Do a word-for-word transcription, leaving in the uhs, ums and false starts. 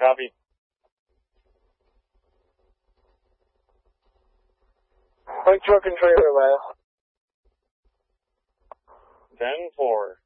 Copy. Light truck and trailer, Lyle. ten four.